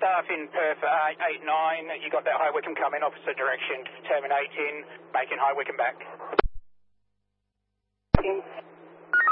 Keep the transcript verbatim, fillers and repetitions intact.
staff in Perth uh, eight nine. You got that High Wycombe coming, opposite direction, terminating, making High Wycombe back.